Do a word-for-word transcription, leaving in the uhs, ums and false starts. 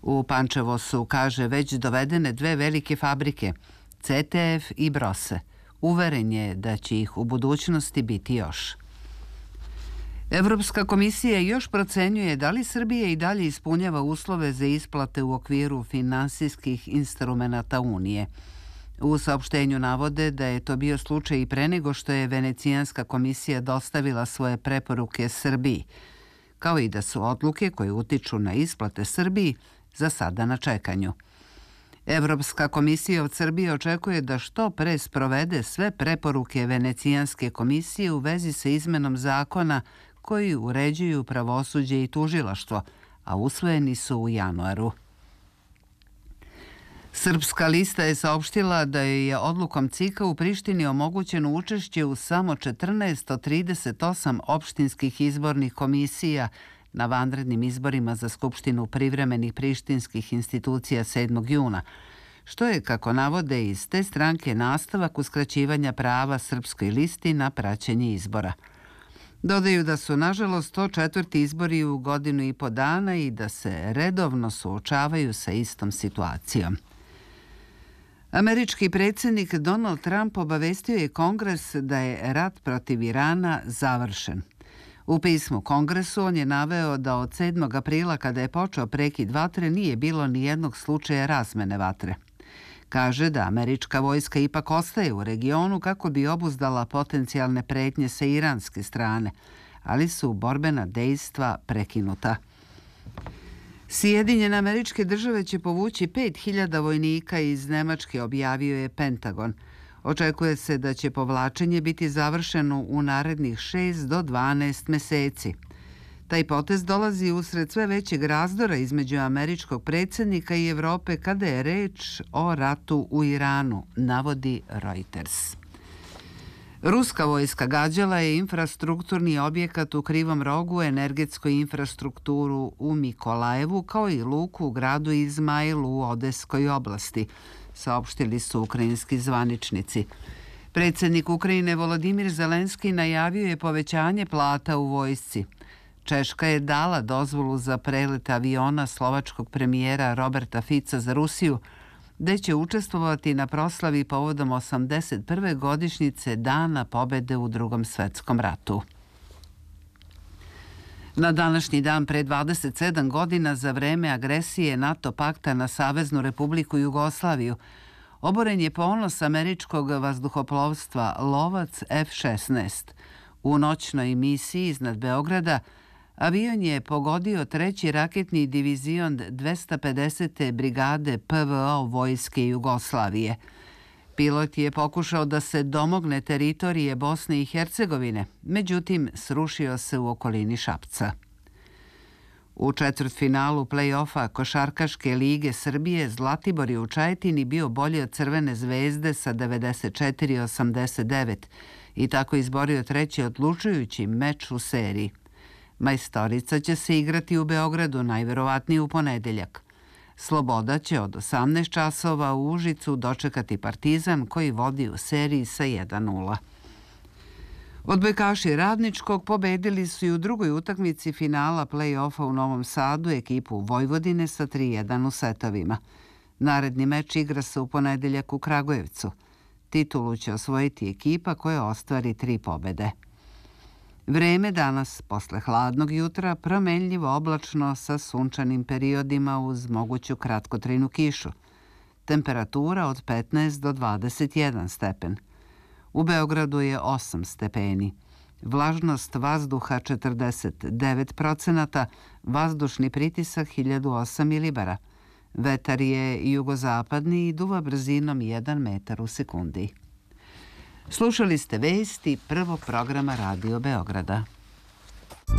U Pančevo su, kaže, već dovedene dve velike fabrike, C T F i Brose. Uveren je da će ih u budućnosti biti još. Evropska komisija još procenjuje da li Srbija i dalje ispunjava uslove za isplate u okviru finansijskih instrumenata Unije. U saopštenju navode da je to bio slučaj i pre nego što je Venecijanska komisija dostavila svoje preporuke Srbiji, kao i da su odluke koje utiču na isplate Srbiji za sada na čekanju. Evropska komisija od Srbije očekuje da što pre sprovede sve preporuke Venecijanske komisije u vezi sa izmenom zakona koji uređuju pravosuđe i tužilaštvo, a usvojeni su u januaru. Srpska lista je saopštila da je odlukom C I K-a u Prištini omogućeno učešće u samo četrnaest od trideset osam opštinskih izbornih komisija na vanrednim izborima za Skupštinu privremenih prištinskih institucija sedmog juna, što je, kako navode iz te stranke, nastavak uskraćivanja prava Srpskoj listi na praćenje izbora. Dodaju da su, nažalost, to četvrti izbori u godinu i po dana i da se redovno suočavaju sa istom situacijom. Američki predsjednik Donald Trump obavestio je Kongres da je rat protiv Irana završen. U pismu Kongresu on je naveo da od sedmog aprila, kada je počeo prekid vatre, nije bilo ni jednog slučaja razmene vatre. Kaže da američka vojska ipak ostaje u regionu kako bi obuzdala potencijalne pretnje sa iranske strane, ali su borbena dejstva prekinuta. Sjedinjene Američke Države će povući pet hiljada vojnika iz Nemačke, objavio je Pentagon. Očekuje se da će povlačenje biti završeno u narednih šest do dvanaest meseci. Taj potez dolazi usred sve većeg razdora između američkog predsjednika i Evrope kada je reč o ratu u Iranu, navodi Reuters. Ruska vojska gađala je infrastrukturni objekat u Krivom Rogu, energetsku infrastrukturu u Mikolajevu, kao i luku u gradu Izmailu u Odeskoj oblasti, saopštili su ukrajinski zvaničnici. Predsjednik Ukrajine Volodimir Zelenski najavio je povećanje plata u vojsci. Češka je dala dozvolu za prelet aviona slovačkog premijera Roberta Fica za Rusiju, gde će učestvovati na proslavi povodom osamdeset prve godišnjice Dana pobede u Drugom svetskom ratu. Na današnji dan pre dvadeset sedam godina, za vreme agresije NATO pakta na Saveznu Republiku Jugoslaviju, oboren je ponos američkog vazduhoplovstva Lovac F šesnaest. U noćnoj misiji iznad Beograda avion je pogodio treći raketni divizion dvesta pedesete brigade P V O vojske Jugoslavije. Pilot je pokušao da se domogne teritorije Bosne i Hercegovine, međutim srušio se u okolini Šapca. U četvrtfinalu play-offa Košarkaške lige Srbije Zlatibor je u Čajetini bio bolji od Crvene zvezde sa devedeset četiri osamdeset devet i tako izborio treći odlučujući meč u seriji. Majstorica će se igrati u Beogradu, najverovatnije u ponedeljak. Sloboda će od osamnaest časova u Užicu dočekati Partizan, koji vodi u seriji sa jedan nula. Odbojkaši Radničkog pobedili su i u drugoj utakmici finala play-offa u Novom Sadu ekipu Vojvodine sa tri jedan u setovima. Naredni meč igra se u ponedeljak u Kragujevcu. Titulu će osvojiti ekipa koja ostvari tri pobede. Vreme danas, posle hladnog jutra, promenljivo oblačno sa sunčanim periodima uz moguću kratkotrajnu kišu. Temperatura od petnaest do dvadeset jedan stepen. U Beogradu je osam stepeni. Vlažnost vazduha četrdeset devet procenata, vazdušni pritisak hiljadu osam milibara. Vetar je jugozapadni i duva brzinom jedan metar u sekundi. Slušali ste vesti Prvog programa Radio Beograda.